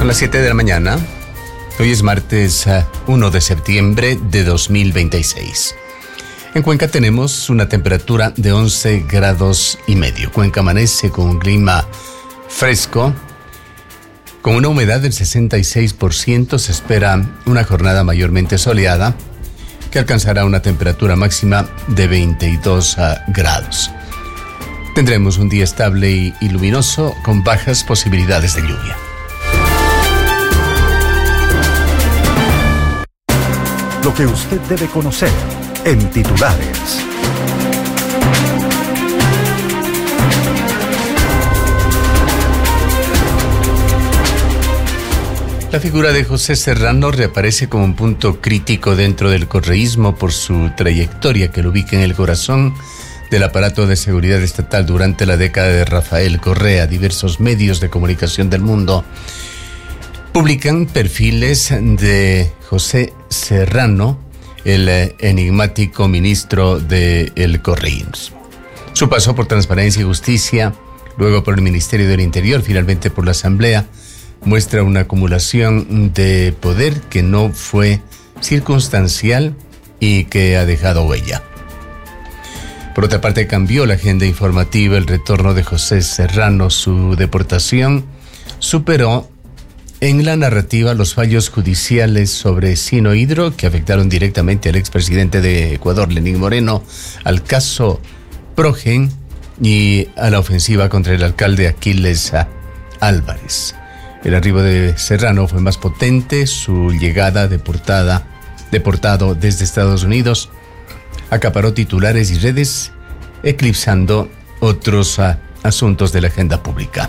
Son las 7 de la mañana. Hoy es martes 1 de septiembre de 2026. En Cuenca tenemos una temperatura de 11 grados y medio. Cuenca amanece con un clima fresco, con una humedad del 66%. Se espera una jornada mayormente soleada que alcanzará una temperatura máxima de 22 grados. Tendremos un día estable y luminoso con bajas posibilidades de lluvia. Lo que usted debe conocer en titulares. La figura de José Serrano reaparece como un punto crítico dentro del correísmo por su trayectoria que lo ubica en el corazón del aparato de seguridad estatal durante la década de Rafael Correa. Diversos medios de comunicación del mundo publican perfiles de José Serrano, el enigmático ministro del correísmo. Su paso por Transparencia y Justicia, luego por el Ministerio del Interior, finalmente por la Asamblea, muestra una acumulación de poder que no fue circunstancial y que ha dejado huella. Por otra parte, cambió la agenda informativa el retorno de José Serrano. Su deportación superó en la narrativa los fallos judiciales sobre Sinohydro que afectaron directamente al expresidente de Ecuador, Lenín Moreno, al caso Progen y a la ofensiva contra el alcalde Aquiles Álvarez. El arribo de Serrano fue más potente. Su llegada deportado desde Estados Unidos, acaparó titulares y redes, eclipsando otros asuntos de la agenda pública.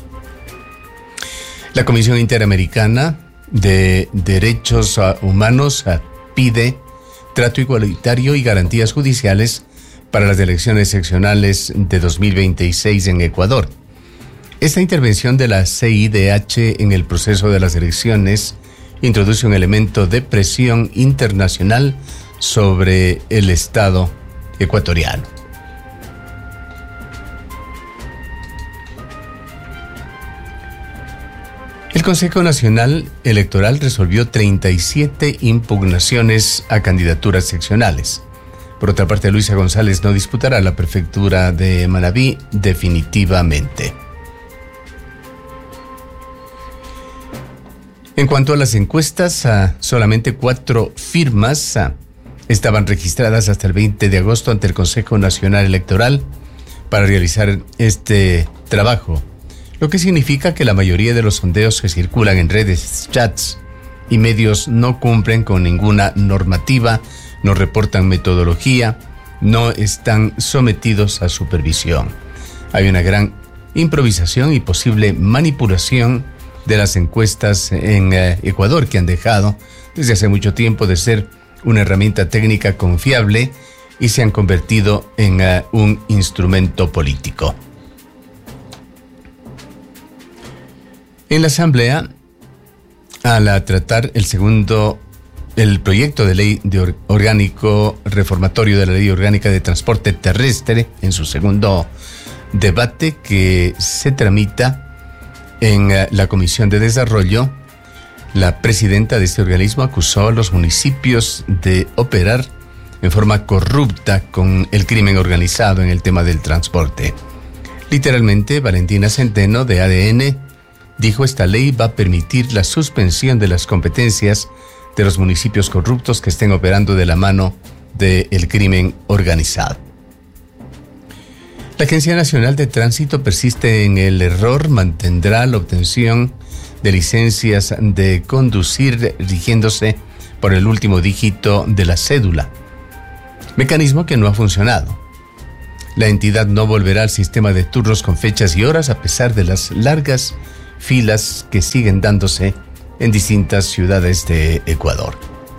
La Comisión Interamericana de Derechos Humanos pide trato igualitario y garantías judiciales para las elecciones seccionales de 2026 en Ecuador. Esta intervención de la CIDH en el proceso de las elecciones introduce un elemento de presión internacional sobre el Estado ecuatoriano. El Consejo Nacional Electoral resolvió 37 impugnaciones a candidaturas seccionales. Por otra parte, Luisa González no disputará la prefectura de Manabí definitivamente. En cuanto a las encuestas, solamente 4 firmas estaban registradas hasta el 20 de agosto ante el Consejo Nacional Electoral para realizar este trabajo, lo que significa que la mayoría de los sondeos que circulan en redes, chats y medios no cumplen con ninguna normativa, no reportan metodología, no están sometidos a supervisión. Hay una gran improvisación y posible manipulación de las encuestas en Ecuador, que han dejado desde hace mucho tiempo de ser una herramienta técnica confiable y se han convertido en un instrumento político. En la Asamblea, al tratar el proyecto de ley orgánico reformatorio de la Ley Orgánica de Transporte Terrestre, en su segundo debate que se tramita en la Comisión de Desarrollo, la presidenta de este organismo acusó a los municipios de operar en forma corrupta con el crimen organizado en el tema del transporte. Literalmente, Valentina Centeno, de ADN, dijo: esta ley va a permitir la suspensión de las competencias de los municipios corruptos que estén operando de la mano del crimen organizado. La Agencia Nacional de Tránsito persiste en el error, mantendrá la obtención de licencias de conducir rigiéndose por el último dígito de la cédula, mecanismo que no ha funcionado. La entidad no volverá al sistema de turnos con fechas y horas a pesar de las largas filas que siguen dándose en distintas ciudades de Ecuador.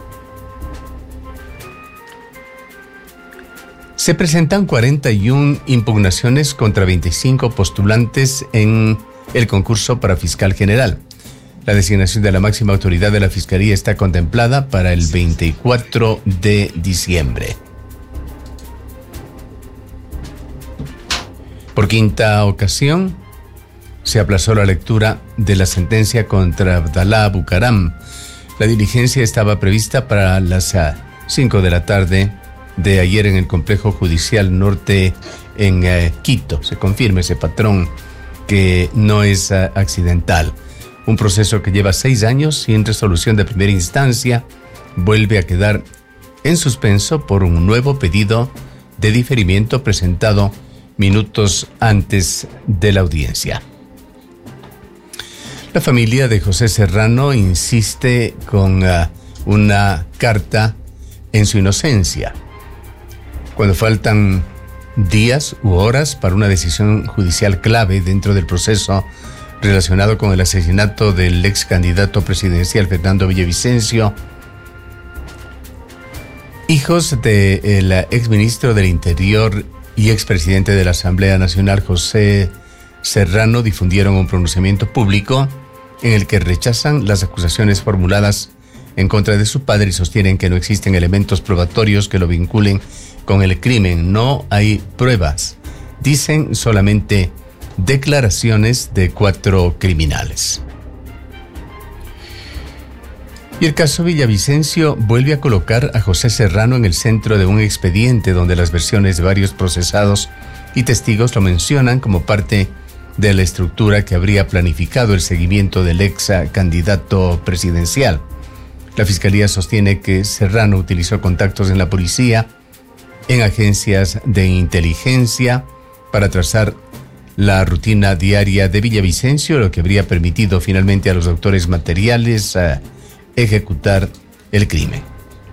Se presentan 41 impugnaciones contra 25 postulantes en el concurso para fiscal general. La designación de la máxima autoridad de la Fiscalía está contemplada para el 24 de diciembre. Por quinta ocasión, se aplazó la lectura de la sentencia contra Abdalá Bucaram. La diligencia estaba prevista para las 5 de la tarde de ayer en el Complejo Judicial Norte en Quito. Se confirma ese patrón que no es accidental. Un proceso que lleva 6 años sin resolución de primera instancia vuelve a quedar en suspenso por un nuevo pedido de diferimiento presentado minutos antes de la audiencia. La familia de José Serrano insiste con una carta en su inocencia. Cuando faltan días u horas para una decisión judicial clave dentro del proceso relacionado con el asesinato del ex candidato presidencial Fernando Villavicencio, hijos del exministro del Interior y expresidente de la Asamblea Nacional José Serrano difundieron un pronunciamiento público en el que rechazan las acusaciones formuladas en contra de su padre y sostienen que no existen elementos probatorios que lo vinculen con el crimen. No hay pruebas, dicen, solamente declaraciones de 4 criminales. Y el caso Villavicencio vuelve a colocar a José Serrano en el centro de un expediente donde las versiones de varios procesados y testigos lo mencionan como parte de la estructura que habría planificado el seguimiento del ex candidato presidencial. La Fiscalía sostiene que Serrano utilizó contactos en la policía, en agencias de inteligencia, para trazar la rutina diaria de Villavicencio, lo que habría permitido finalmente a los autores materiales ejecutar el crimen.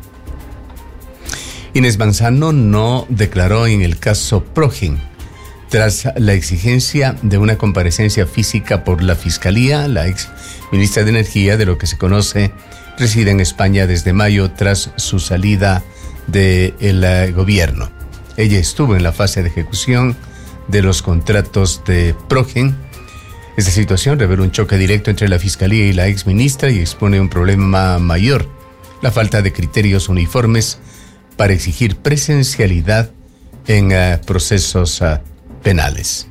Inés Manzano no declaró en el caso Progen. Tras la exigencia de una comparecencia física por la Fiscalía, la ex ministra de Energía, de lo que se conoce, reside en España desde mayo tras su salida del gobierno. Ella estuvo en la fase de ejecución de los contratos de Progen. Esta situación revela un choque directo entre la Fiscalía y la ex ministra y expone un problema mayor: la falta de criterios uniformes para exigir presencialidad en procesos penales.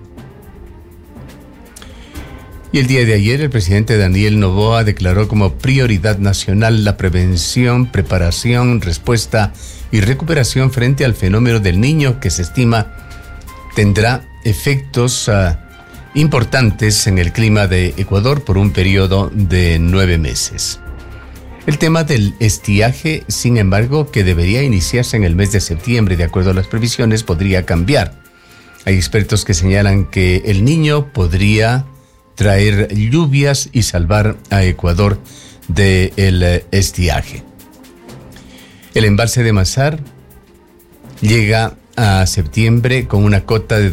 Y el día de ayer el presidente Daniel Noboa declaró como prioridad nacional la prevención, preparación, respuesta y recuperación frente al fenómeno del Niño, que se estima tendrá efectos importantes en el clima de Ecuador por un periodo de 9 meses. El tema del estiaje, sin embargo, que debería iniciarse en el mes de septiembre, de acuerdo a las previsiones, podría cambiar. Hay expertos que señalan que el Niño podría traer lluvias y salvar a Ecuador del estiaje. El embalse de Mazar llega a septiembre con una cota de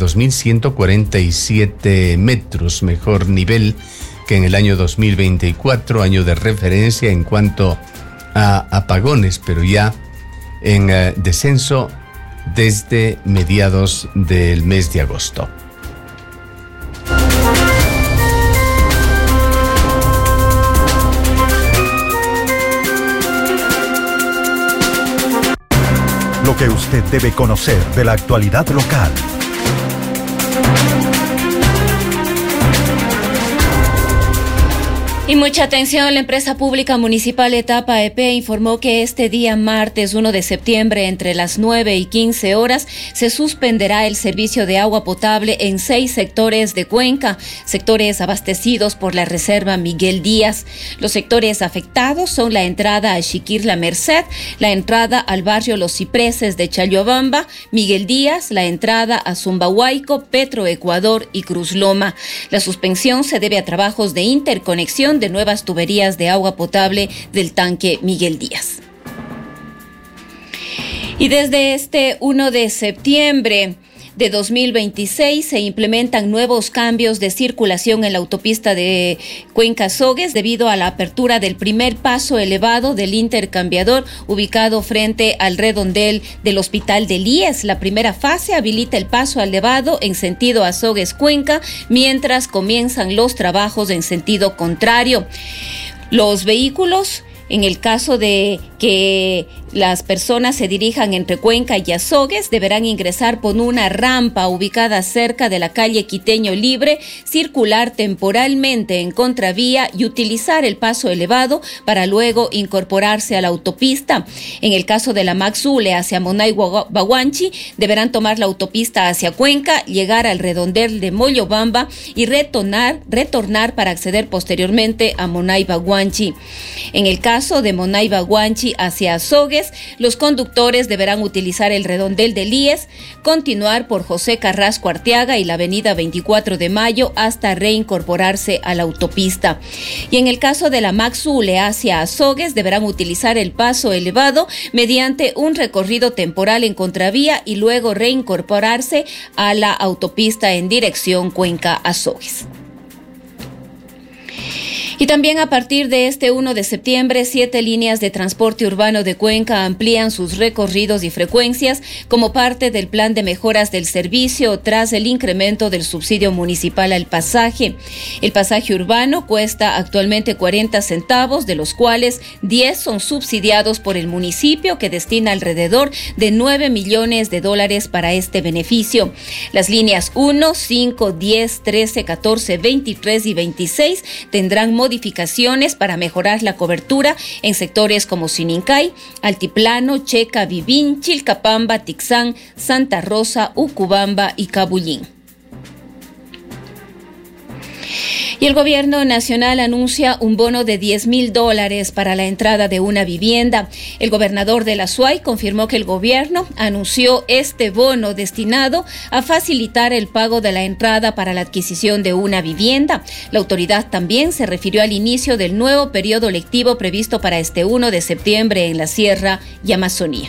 2.147 metros, mejor nivel que en el año 2024, año de referencia en cuanto a apagones, pero ya en descenso desde mediados del mes de agosto. Lo que usted debe conocer de la actualidad local. Y mucha atención, la empresa pública municipal Etapa EP informó que este día martes 1 de septiembre entre las 9 y 15 horas se suspenderá el servicio de agua potable en 6 sectores de Cuenca, sectores abastecidos por la reserva Miguel Díaz. Los sectores afectados son la entrada a Chiquir La Merced, la entrada al barrio Los Cipreses de Challobamba, Miguel Díaz, la entrada a Zumbahuayco, Petro Ecuador y Cruz Loma. La suspensión se debe a trabajos de interconexión de nuevas tuberías de agua potable del tanque Miguel Díaz. Y desde este 1 de septiembre de 2026 se implementan nuevos cambios de circulación en la autopista de Cuenca-Sogues debido a la apertura del primer paso elevado del intercambiador ubicado frente al redondel del Hospital del IES. La primera fase habilita el paso elevado en sentido Azogues-Cuenca, mientras comienzan los trabajos en sentido contrario. Los vehículos En el caso de que las personas se dirijan entre Cuenca y Azogues, deberán ingresar por una rampa ubicada cerca de la calle Quiteño Libre, circular temporalmente en contravía y utilizar el paso elevado para luego incorporarse a la autopista. En el caso de la Maxule hacia Monay-Baguanchi, deberán tomar la autopista hacia Cuenca, llegar al redondel de Moyobamba y retornar para acceder posteriormente a Monay-Baguanchi. En el caso de Monay-Baguanchi hacia Azogues, los conductores deberán utilizar el redondel de Líes, continuar por José Carrasco Arteaga y la avenida 24 de Mayo hasta reincorporarse a la autopista. Y en el caso de la Maxule hacia Azogues, deberán utilizar el paso elevado mediante un recorrido temporal en contravía y luego reincorporarse a la autopista en dirección Cuenca-Azogues. Y también a partir de este 1 de septiembre, 7 líneas de transporte urbano de Cuenca amplían sus recorridos y frecuencias como parte del plan de mejoras del servicio tras el incremento del subsidio municipal al pasaje. El pasaje urbano cuesta actualmente 40 centavos, de los cuales 10 son subsidiados por el municipio, que destina alrededor de 9 millones de dólares para este beneficio. Las líneas 1, 5, 10, 13, 14, 23 y 26 tendrán modificaciones para mejorar la cobertura en sectores como Sinincay, Altiplano, Checa, Vivín, Chilcapamba, Tixán, Santa Rosa, Ucubamba y Cabullín. Y el gobierno nacional anuncia un bono de $10,000 para la entrada de una vivienda. El gobernador de la SUAY confirmó que el gobierno anunció este bono destinado a facilitar el pago de la entrada para la adquisición de una vivienda. La autoridad también se refirió al inicio del nuevo periodo lectivo previsto para este 1 de septiembre en la Sierra y Amazonía.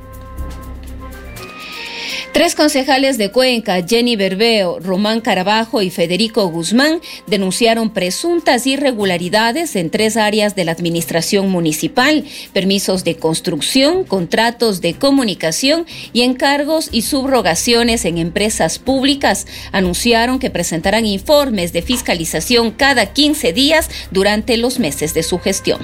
3 concejales de Cuenca, Jenny Berbeo, Román Carabajo y Federico Guzmán, denunciaron presuntas irregularidades en 3 áreas de la administración municipal: permisos de construcción, contratos de comunicación y encargos y subrogaciones en empresas públicas. Anunciaron que presentarán informes de fiscalización cada 15 días durante los meses de su gestión.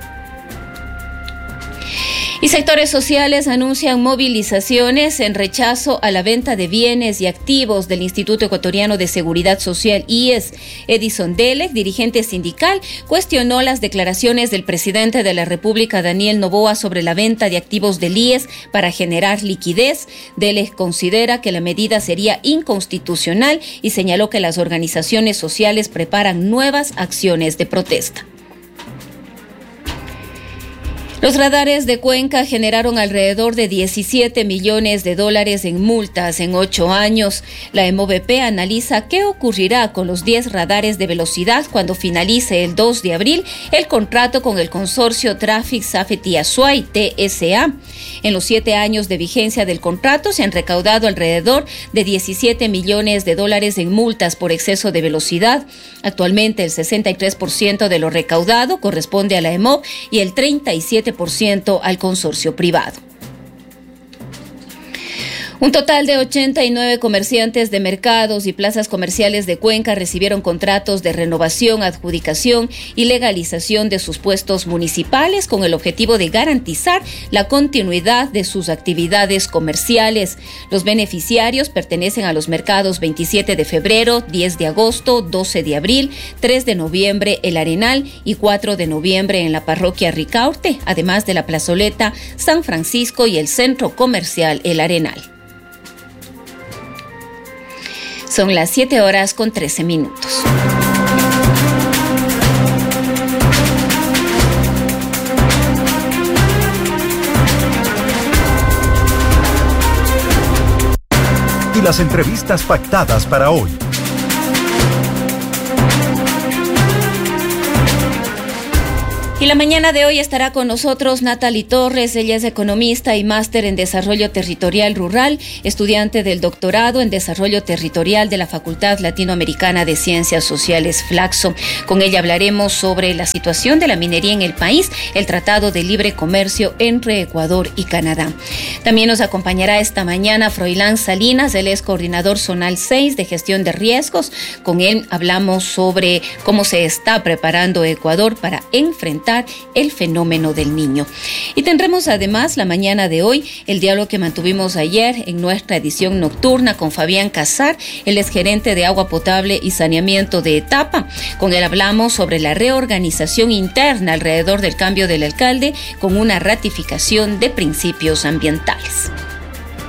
Y sectores sociales anuncian movilizaciones en rechazo a la venta de bienes y activos del Instituto Ecuatoriano de Seguridad Social, IES. Edison Delec, dirigente sindical, cuestionó las declaraciones del presidente de la República, Daniel Noboa, sobre la venta de activos del IES para generar liquidez. Delec considera que la medida sería inconstitucional y señaló que las organizaciones sociales preparan nuevas acciones de protesta. Los radares de Cuenca generaron alrededor de $17 millones en multas en 8 años. La MOVP analiza qué ocurrirá con los 10 radares de velocidad cuando finalice el 2 de abril el contrato con el consorcio Traffic Safety Azuay, TSA. En los 7 años de vigencia del contrato se han recaudado alrededor de $17 millones en multas por exceso de velocidad. Actualmente el 63% de lo recaudado corresponde a la EMOV y el 37% al consorcio privado. Un total de 89 comerciantes de mercados y plazas comerciales de Cuenca recibieron contratos de renovación, adjudicación y legalización de sus puestos municipales con el objetivo de garantizar la continuidad de sus actividades comerciales. Los beneficiarios pertenecen a los mercados 27 de febrero, 10 de agosto, 12 de abril, 3 de noviembre El Arenal y 4 de noviembre en la parroquia Ricaurte, además de la plazoleta San Francisco y el centro comercial El Arenal. Son las 7:13. Y las entrevistas pactadas para hoy. Y la mañana de hoy estará con nosotros Natalie Torres. Ella es economista y máster en Desarrollo Territorial Rural, estudiante del doctorado en Desarrollo Territorial de la Facultad Latinoamericana de Ciencias Sociales, Flaxo. Con ella hablaremos sobre la situación de la minería en el país, el Tratado de Libre Comercio entre Ecuador y Canadá. También nos acompañará esta mañana Froilán Salinas. Él es coordinador zonal 6 de gestión de riesgos. Con él hablamos sobre cómo se está preparando Ecuador para enfrentar erradicar el fenómeno del Niño. Y tendremos además la mañana de hoy el diálogo que mantuvimos ayer en nuestra edición nocturna con Fabián Casar, el exgerente de agua potable y saneamiento de Etapa. Con él hablamos sobre la reorganización interna alrededor del cambio del alcalde con una ratificación de principios ambientales.